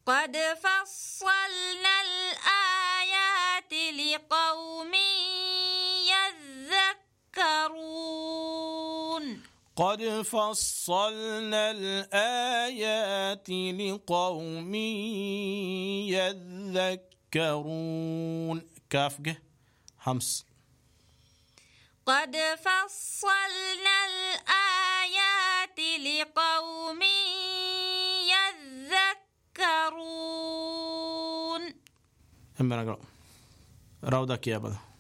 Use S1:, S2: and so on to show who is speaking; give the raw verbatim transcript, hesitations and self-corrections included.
S1: قد فصلنا الآيات لقوم يذكرون
S2: قد فصلنا الآيات لقوم يذكرون. كاف جه همس.
S1: قد فصلنا الآيات لقوم يذكرون.
S2: هم بنقرأ راودك يا بدا.